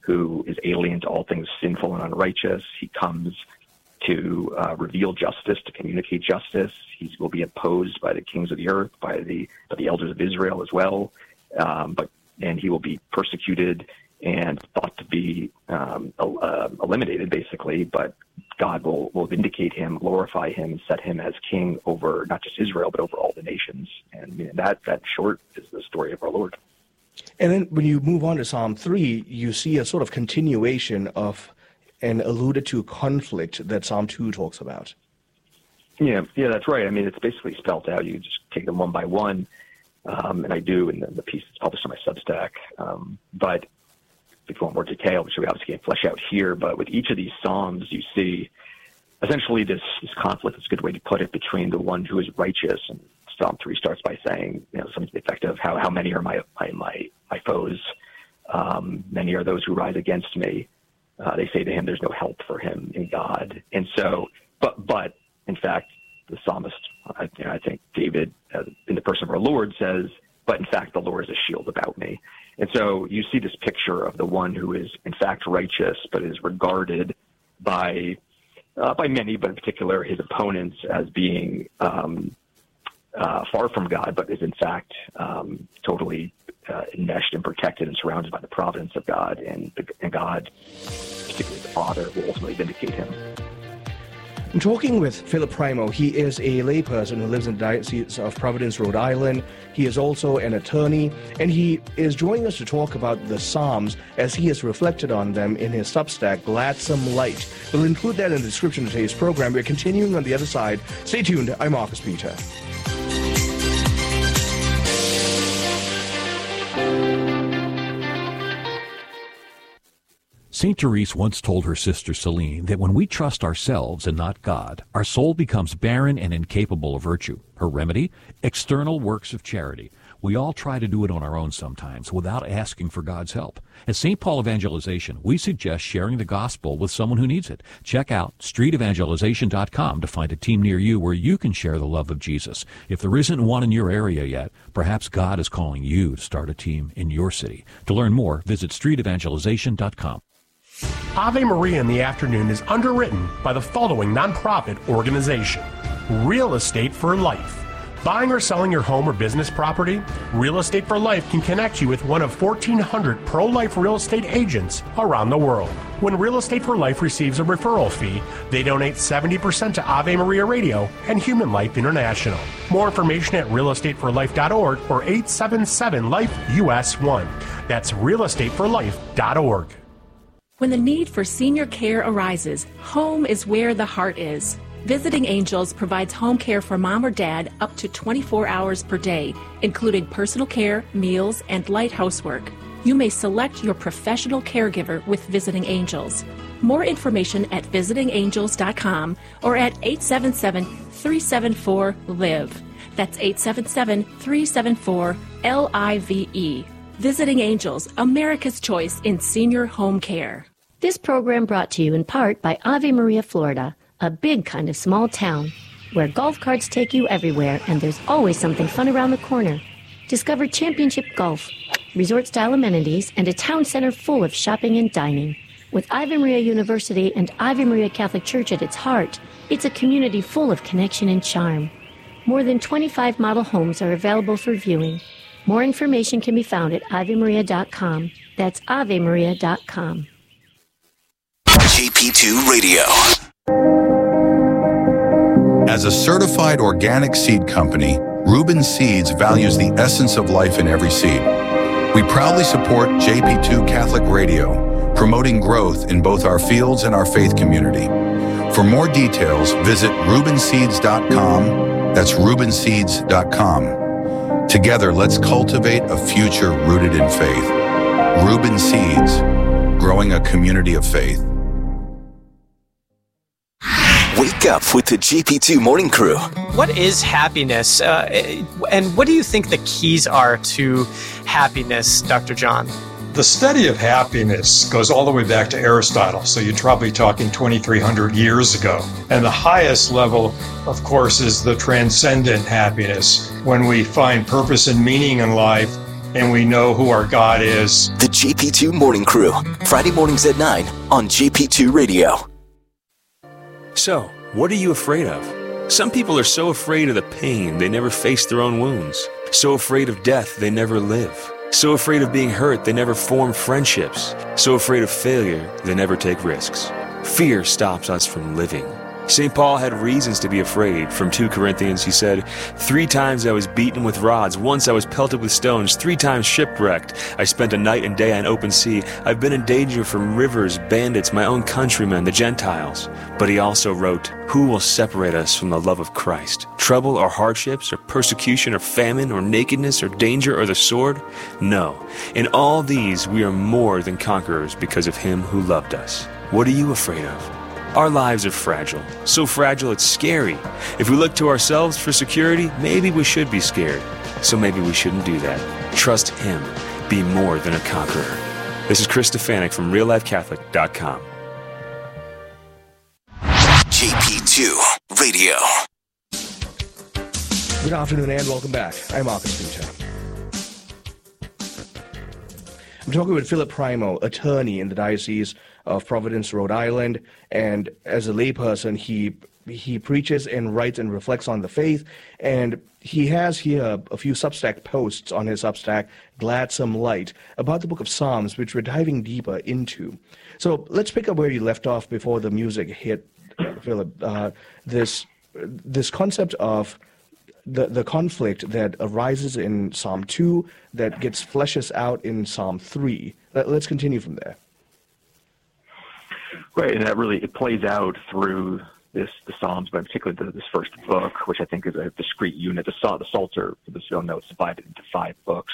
who is alien to all things sinful and unrighteous. He comes to uh, reveal justice, to communicate justice. He will be opposed by the kings of the earth, by the by the elders of Israel as well. Um, but and he will be persecuted and thought to be um, uh, eliminated, basically. But God will, will vindicate him, glorify him, and set him as king over not just Israel, but over all the nations. And you know, that, that short is the story of our Lord. And then when you move on to Psalm three, you see a sort of continuation of an alluded to conflict that Psalm two talks about. Yeah, yeah, that's right. I mean, it's basically spelled out. You just take them one by one, um, and I do in the, the piece that's published on my Substack. Um, but if you want more detail, which we obviously can't flesh out here, but with each of these Psalms, you see essentially this, this conflict, is a good way to put it, between the one who is righteous. And Psalm three starts by saying, you know, something to the effect of, how, how many are my, my, my, my foes? Um, many are those who rise against me. Uh, they say to him, there's no help for him in God. And so, but, but in fact, the psalmist, I, you know, I think David, uh, in the person of our Lord, says, but in fact, the Lord is a shield about me. And so you see this picture of the one who is in fact righteous, but is regarded by, uh, by many, but in particular his opponents, as being um, uh, far from God, but is in fact um, totally uh, enmeshed and protected and surrounded by the providence of God, and, and God, particularly the Father, will ultimately vindicate him. I'm talking with Philip Primo. He is a layperson who lives in the Diocese of Providence, Rhode Island. He is also an attorney, and he is joining us to talk about the Psalms as he has reflected on them in his Substack, Gladsome Light. We'll include that in the description of today's program. We're continuing on the other side. Stay tuned. I'm Marcus Peter. Saint Therese once told her sister Celine that when we trust ourselves and not God, our soul becomes barren and incapable of virtue. Her remedy? External works of charity. We all try to do it on our own sometimes without asking for God's help. At Saint Paul Evangelization, we suggest sharing the gospel with someone who needs it. Check out street evangelization dot com to find a team near you where you can share the love of Jesus. If there isn't one in your area yet, perhaps God is calling you to start a team in your city. To learn more, visit street evangelization dot com. Ave Maria in the Afternoon is underwritten by the following nonprofit organization: Real Estate for Life. Buying or selling your home or business property? Real Estate for Life can connect you with one of fourteen hundred pro-life real estate agents around the world. When Real Estate for Life receives a referral fee, they donate seventy percent to Ave Maria Radio and Human Life International. More information at real estate for life dot org or eight seven seven life U S one. That's real estate for life dot org. When the need for senior care arises, home is where the heart is. Visiting Angels provides home care for mom or dad up to twenty-four hours per day, including personal care, meals, and light housework. You may select your professional caregiver with Visiting Angels. More information at visiting angels dot com or at eight seven seven, three seven four, L I V E. That's eight seven seven, three seven four, L I V E. Visiting Angels, America's choice in senior home care. This program brought to you in part by Ave Maria, Florida, a big kind of small town where golf carts take you everywhere and there's always something fun around the corner. Discover championship golf, resort-style amenities, and a town center full of shopping and dining. With Ave Maria University and Ave Maria Catholic Church at its heart, it's a community full of connection and charm. More than twenty-five model homes are available for viewing. More information can be found at ave maria dot com. That's ave maria dot com. J P two Radio. As a certified organic seed company, Reuben Seeds values the essence of life in every seed. We proudly support J P two Catholic Radio, promoting growth in both our fields and our faith community. For more details, visit reuben seeds dot com. That's reuben seeds dot com. Together, let's cultivate a future rooted in faith. Reuben Seeds, growing a community of faith. Wake up with the J P two Morning Crew. What is happiness? Uh, and what do you think the keys are to happiness, Doctor John? The study of happiness goes all the way back to Aristotle, so you're probably talking twenty-three hundred years ago. And the highest level, of course, is the transcendent happiness, when we find purpose and meaning in life and we know who our God is. The J P two Morning Crew, Friday mornings at nine on J P two Radio. So, what are you afraid of? Some people are so afraid of the pain they never face their own wounds. So afraid of death they never live. So afraid of being hurt they never form friendships. So afraid of failure they never take risks. Fear stops us from living. Saint Paul had reasons to be afraid. From Second Corinthians, he said, "Three times I was beaten with rods. Once I was pelted with stones. Three times shipwrecked. I spent a night and day on open sea. I've been in danger from rivers, bandits, my own countrymen, the Gentiles." But he also wrote, "Who will separate us from the love of Christ? Trouble or hardships or persecution or famine or nakedness or danger or the sword? No. In all these we are more than conquerors because of him who loved us." What are you afraid of? Our lives are fragile, so fragile it's scary. If we look to ourselves for security, maybe we should be scared. So maybe we shouldn't do that. Trust him. Be more than a conqueror. This is Chris Stefanik from real life catholic dot com. J P two Radio. Good afternoon and welcome back. I'm Marcus Peter. I'm talking with Philip Primo, attorney in the Diocese of Providence, Rhode Island, and as a layperson, he he preaches and writes and reflects on the faith, and he has here a few Substack posts on his Substack, Gladsome Light, about the book of Psalms, which we're diving deeper into. So let's pick up where you left off before the music hit, Philip. Uh, this this concept of the the conflict that arises in Psalm two that gets fleshes out in Psalm three. Let, let's continue from there. Right, and that really, it plays out through this, the Psalms, but particularly the, this first book, which I think is a discrete unit. The, the Psalter, for those who don't know, it's divided into five books.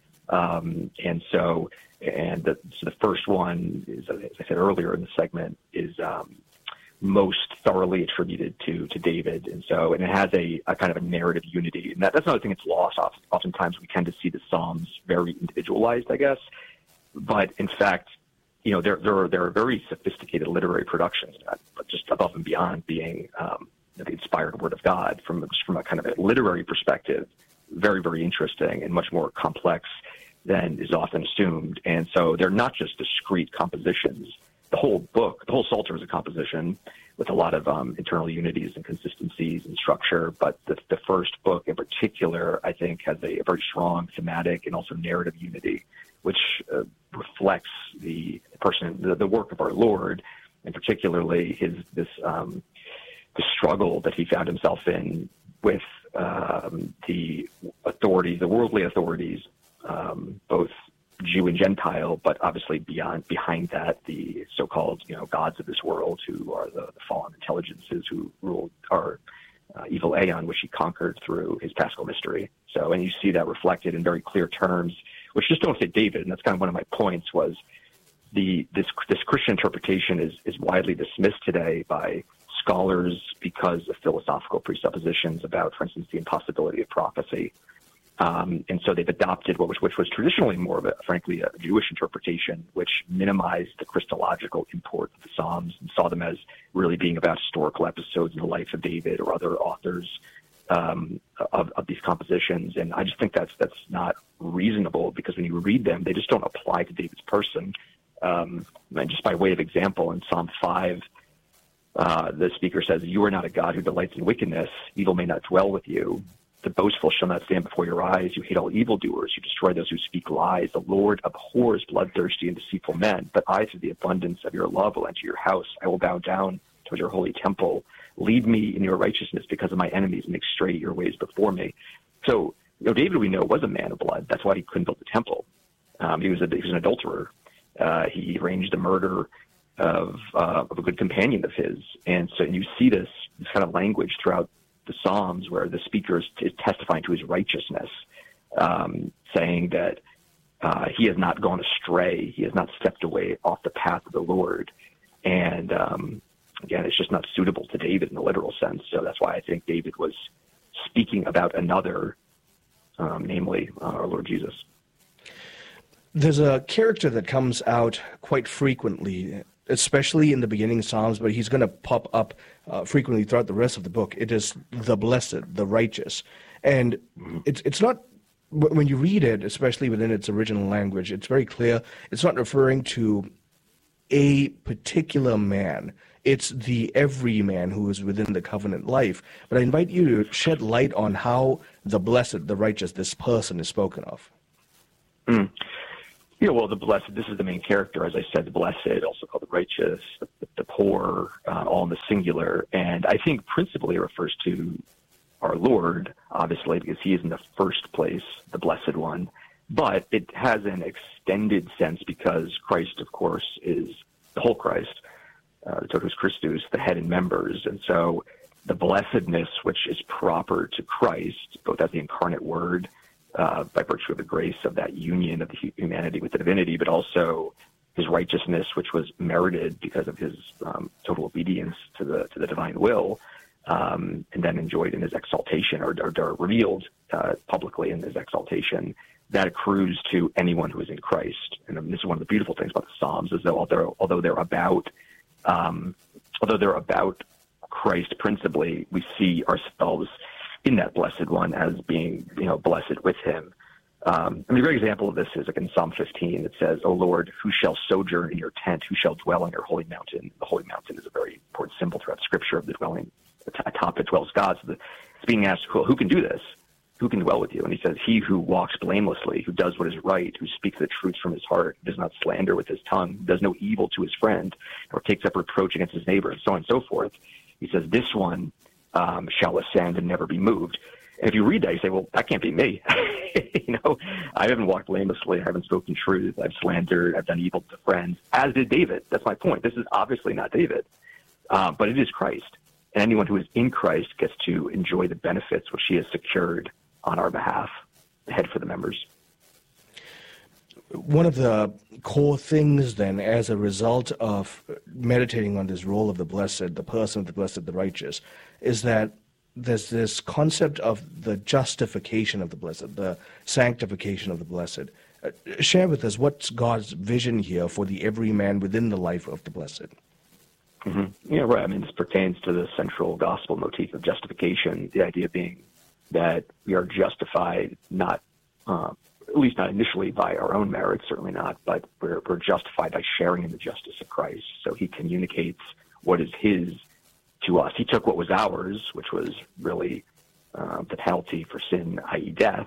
Um, and so, and the, so the first one is, as I said earlier in the segment, is um, most thoroughly attributed to to David. And so, and it has a, a kind of a narrative unity. And that, that's another thing that's lost. Oftentimes we tend to see the Psalms very individualized, I guess. But in fact, you know, they're, they're, they're very sophisticated literary productions, but just above and beyond being um, the inspired word of God from, from a kind of a literary perspective, very, very interesting and much more complex than is often assumed. And so they're not just discrete compositions. The whole book, the whole Psalter is a composition with a lot of um, internal unities and consistencies and structure. But the, the first book in particular, I think, has a, a very strong thematic and also narrative unity, which uh, reflects the person, the, the work of our Lord, and particularly his this um, the struggle that he found himself in with um, the authorities, the worldly authorities, um, both Jew and Gentile, but obviously beyond behind that, the so-called you know gods of this world, who are the, the fallen intelligences who ruled our uh, evil aeon, which he conquered through his Paschal mystery. So, and you see that reflected in very clear terms, which just don't fit David. And that's kind of one of my points was the this this Christian interpretation is is widely dismissed today by scholars because of philosophical presuppositions about, for instance, the impossibility of prophecy. Um, and so they've adopted what was which was traditionally more of a, frankly, a Jewish interpretation, which minimized the Christological import of the Psalms and saw them as really being about historical episodes in the life of David or other authors um, of, of these compositions. And I just think that's that's not reasonable, because when you read them, they just don't apply to David's person. Um, and just by way of example, in Psalm five, uh, the speaker says, "You are not a God who delights in wickedness. Evil may not dwell with you. The boastful shall not stand before your eyes. You hate all evildoers. You destroy those who speak lies. The Lord abhors bloodthirsty and deceitful men. But I, through the abundance of your love, will enter your house. I will bow down toward your holy temple. Lead me in your righteousness because of my enemies. Make straight your ways before me." So, you know, David, we know, was a man of blood. That's why he couldn't build the temple. Um, he was a, he was an adulterer. Uh, he arranged the murder of, uh, of a good companion of his. And so and you see this, this kind of language throughout the Psalms, where the speaker is, is testifying to his righteousness, um, saying that uh, he has not gone astray. He has not stepped away off the path of the Lord. And um, again, it's just not suitable to David in the literal sense. So that's why I think David was speaking about another, um, namely uh, our Lord Jesus. There's a character that comes out quite frequently, especially in the beginning Psalms, but he's going to pop up uh, frequently throughout the rest of the book. It is the blessed, the righteous. And it's it's not when you read it, especially within its original language, it's very clear. It's not referring to a particular man. It's the everyman who is within the covenant life. But I invite you to shed light on how the blessed, the righteous, this person is spoken of. Mm. Yeah, well, the blessed, this is the main character, as I said, the blessed, also called the righteous, the, the poor, uh, all in the singular. And I think principally it refers to our Lord, obviously, because he is in the first place, the blessed one. But it has an extended sense because Christ, of course, is the whole Christ, uh, the totus Christus, the head and members. And so the blessedness, which is proper to Christ, both as the incarnate word, uh, by virtue of the grace of that union of the humanity with the divinity, but also his righteousness, which was merited because of his um, total obedience to the to the divine will, um, and then enjoyed in his exaltation, or, or, or revealed uh, publicly in his exaltation, that accrues to anyone who is in Christ. And um, this is one of the beautiful things about the Psalms, is that although, although they're about, um, although they're about Christ principally, we see ourselves in that blessed one as being, you know, blessed with him. Um, I mean, a great example of this is like in Psalm fifteen. It says, "O Lord, who shall sojourn in your tent? Who shall dwell on your holy mountain?" The holy mountain is a very important symbol throughout Scripture of the dwelling atop it dwells God. So the, it's being asked, well, who can do this? Who can dwell with you? And he says, "He who walks blamelessly, who does what is right, who speaks the truth from his heart, does not slander with his tongue, does no evil to his friend, nor takes up reproach against his neighbor," and so on and so forth. He says, "This one um, shall ascend and never be moved." And if you read that, you say, well, that can't be me. you know, I haven't walked blamelessly. I haven't spoken truth. I've slandered. I've done evil to friends, as did David. That's my point. This is obviously not David, uh, but it is Christ. And anyone who is in Christ gets to enjoy the benefits which he has secured on our behalf, head for the members. One of the core things then, as a result of meditating on this role of the blessed, the person of the blessed, the righteous, is that there's this concept of the justification of the blessed, the sanctification of the blessed. Uh, share with us what's God's vision here for the everyman within the life of the blessed. Mm-hmm. Yeah, right. I mean, this pertains to the central gospel motif of justification, the idea being that we are justified not, uh, at least not initially by our own merits, certainly not, but we're, we're justified by sharing in the justice of Christ. So he communicates what is his to us. He took what was ours, which was really uh, the penalty for sin, that is death,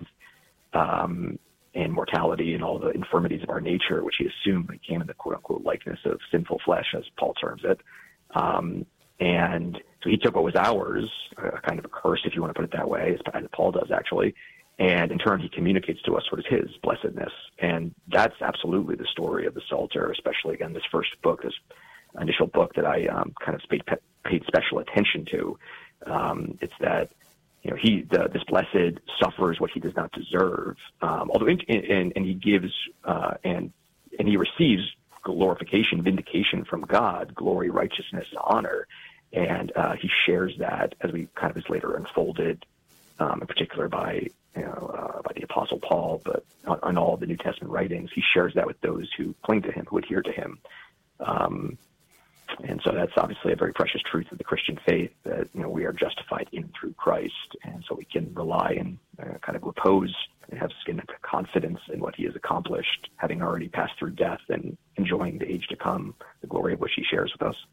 um, and mortality and all the infirmities of our nature, which he assumed when he came in the quote-unquote likeness of sinful flesh, as Paul terms it. Um, and so he took what was ours, a kind of a curse, if you want to put it that way, as Paul does actually, and in turn he communicates to us what is his blessedness. And that's absolutely the story of the Psalter, especially, again, this first book, this initial book that I um, kind of paid, paid special attention to. Um, it's that, you know, he, the, this blessed suffers what he does not deserve, um, although, in, in, and he gives, uh, and, and he receives glorification, vindication from God, glory, righteousness, honor. And uh, he shares that, as we kind of is later unfolded, um, in particular by, you know, uh, by the Apostle Paul, but on, on all the New Testament writings, he shares that with those who cling to him, who adhere to him. Um, and so that's obviously a very precious truth of the Christian faith, that, you know, we are justified in and through Christ, and so we can rely and uh, kind of repose and have confidence in what he has accomplished, having already passed through death and enjoying the age to come, the glory of which he shares with us.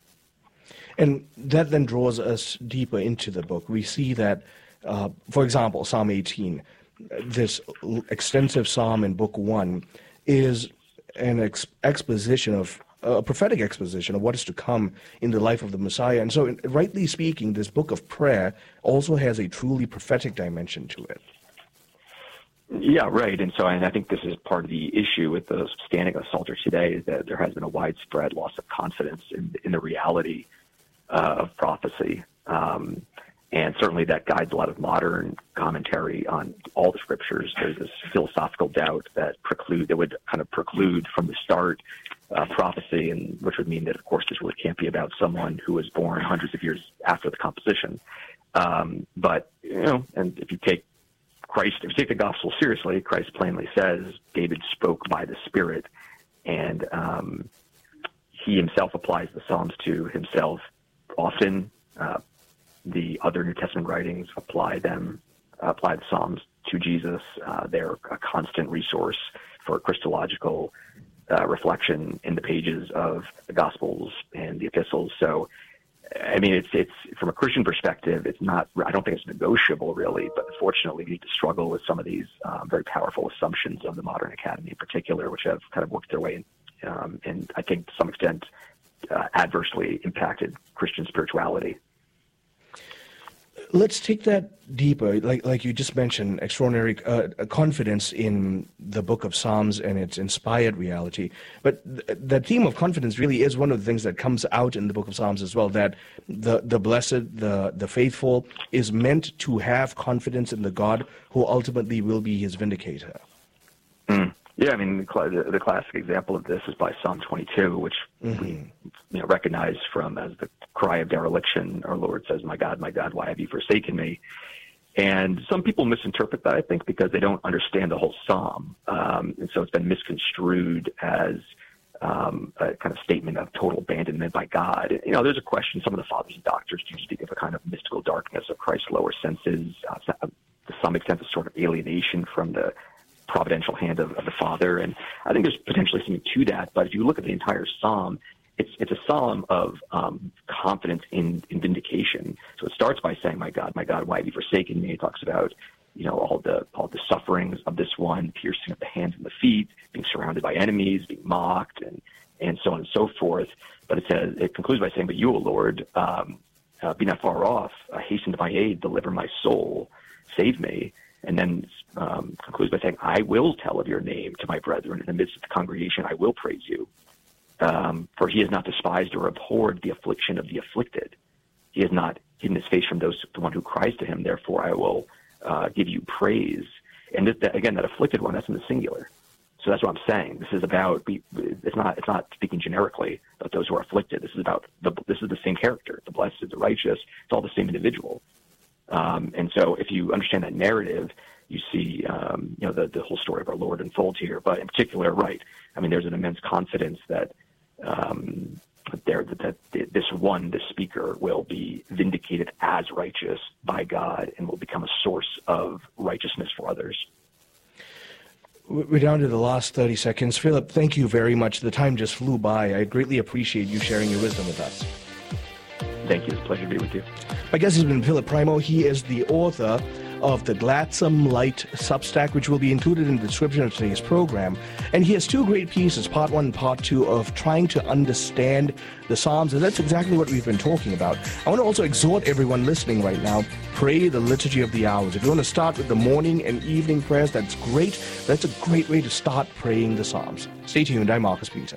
And that then draws us deeper into the book. We see that, uh, for example, Psalm eighteen, this extensive psalm in Book One, is an ex- exposition of a prophetic exposition of what is to come in the life of the Messiah. And so, rightly speaking, this book of prayer also has a truly prophetic dimension to it. Yeah, right. And so I think this is part of the issue with the standing of the Psalter today, is that there has been a widespread loss of confidence in, in the reality uh, of prophecy. Um, and certainly that guides a lot of modern commentary on all the scriptures. There's this philosophical doubt that preclude, that would kind of preclude from the start uh, prophecy, and which would mean that, of course, this really can't be about someone who was born hundreds of years after the composition. Um, but, you know, and if you take Christ, if you take the gospel seriously, Christ plainly says David spoke by the Spirit, and um, he himself applies the Psalms to himself. Often, uh, the other New Testament writings apply them, uh, apply the Psalms to Jesus. Uh, they're a constant resource for Christological uh, reflection in the pages of the Gospels and the epistles. So, I mean, it's it's from a Christian perspective, it's not, I don't think it's negotiable really, but unfortunately we need to struggle with some of these um, very powerful assumptions of the modern academy in particular, which have kind of worked their way in, um, and I think to some extent uh, adversely impacted Christian spirituality. Let's take that deeper, like like you just mentioned, extraordinary uh, confidence in the book of Psalms and its inspired reality. But th- the theme of confidence really is one of the things that comes out in the book of Psalms as well, that the, the blessed, the, the faithful is meant to have confidence in the God who ultimately will be his vindicator. Mm. Yeah, I mean, the, the classic example of this is by Psalm twenty-two, which mm-hmm. we you know, recognize from as the cry of dereliction. Our Lord says, "My God, my God, why have you forsaken me?" And some people misinterpret that, I think, because they don't understand the whole psalm. Um, and so it's been misconstrued as um, a kind of statement of total abandonment by God. You know, there's a question, some of the fathers and doctors do speak of a kind of mystical darkness of Christ's lower senses, uh, to some extent a sort of alienation from the providential hand of, of the Father. And I think there's potentially something to that. But if you look at the entire psalm, it's it's a psalm of um, confidence in, in vindication. So it starts by saying, "My God, my God, why have you forsaken me?" It talks about, you know, all the all the sufferings of this one, piercing of the hands and the feet, being surrounded by enemies, being mocked, and and so on and so forth. But it says, it concludes by saying, "But you, O Lord, um, uh, be not far off, uh, hasten to my aid, deliver my soul, save me." And then um, concludes by saying, "I will tell of your name to my brethren. In the midst of the congregation, I will praise you. Um, for he has not despised or abhorred the affliction of the afflicted. He has not hidden his face from those, the one who cries to him. Therefore, I will uh, give you praise." And this, that, again, that afflicted one, that's in the singular. So that's what I'm saying. This is about, it's not it's not speaking generically about those who are afflicted. This is about, the, this is the same character, the blessed, the righteous. It's all the same individual. Um, and so if you understand that narrative, you see, um, you know, the, the whole story of our Lord unfolds here. But in particular, right, I mean, there's an immense confidence that um, there that, that this one, this speaker, will be vindicated as righteous by God and will become a source of righteousness for others. We're down to the last thirty seconds. Philip, thank you very much. The time just flew by. I greatly appreciate you sharing your wisdom with us. Thank you. It's a pleasure to be with you. My guest has been Philip Primo. He is the author of the Gladsome Light Substack, which will be included in the description of today's program. And he has two great pieces, part one and part two, of trying to understand the Psalms. And that's exactly what we've been talking about. I want to also exhort everyone listening right now, pray the Liturgy of the Hours. If you want to start with the morning and evening prayers, that's great. That's a great way to start praying the Psalms. Stay tuned. I'm Marcus Peter.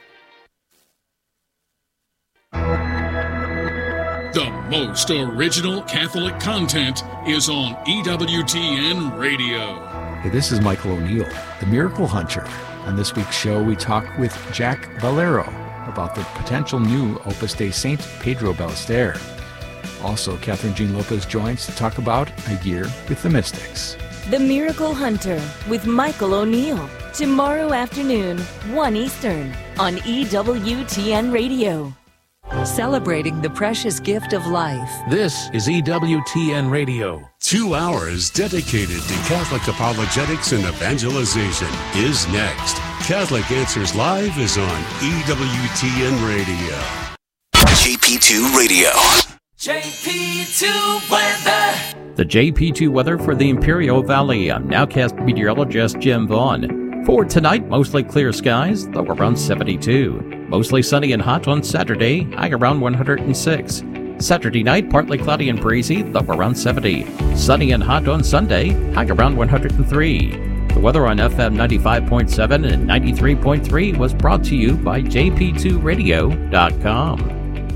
The most original Catholic content is on E W T N Radio. Hey, this is Michael O'Neill, the Miracle Hunter. On this week's show, we talk with Jack Valero about the potential new Opus Dei Saint Pedro Ballester. Also, Catherine Jean Lopez joins to talk about A Year with the Mystics. The Miracle Hunter with Michael O'Neill. Tomorrow afternoon, one Eastern, on E W T N Radio. Celebrating the precious gift of life. This is E W T N Radio. Two hours dedicated to Catholic apologetics and evangelization is next. Catholic Answers Live is on E W T N Radio. J P two Radio. J P two weather. The J P two weather for the Imperial Valley. I'm Nowcast meteorologist Jim Vaughn. For tonight, mostly clear skies, low around seventy-two. Mostly sunny and hot on Saturday, high around one hundred six. Saturday night, partly cloudy and breezy, low around seventy. Sunny and hot on Sunday, high around one hundred three. The weather on F M ninety-five point seven and ninety-three point three was brought to you by J P two radio dot com.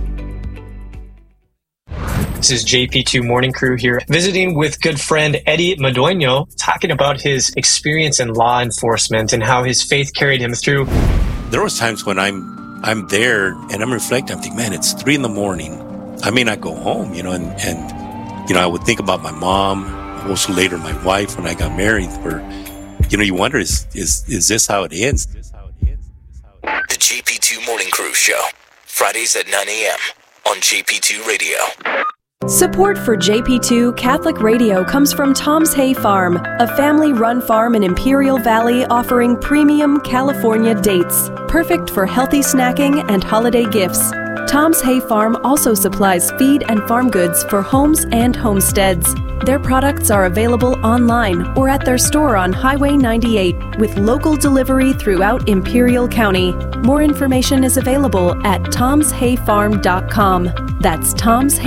This is J P two Morning Crew here, visiting with good friend Eddie Madueño, talking about his experience in law enforcement and how his faith carried him through. There was times when I'm I'm there and I'm reflecting, I'm thinking, man, it's three in the morning. I may not go home, you know, and, and you know, I would think about my mom, also later my wife when I got married, where, you know, you wonder, is is is this how it ends? The J P two Morning Crew Show, Fridays at nine a.m. on J P two Radio. Support for J P two Catholic Radio comes from Tom's Hay Farm, a family-run farm in Imperial Valley offering premium California dates, perfect for healthy snacking and holiday gifts. Tom's Hay Farm also supplies feed and farm goods for homes and homesteads. Their products are available online or at their store on Highway ninety-eight with local delivery throughout Imperial County. More information is available at toms hay farm dot com. That's Tom's Hay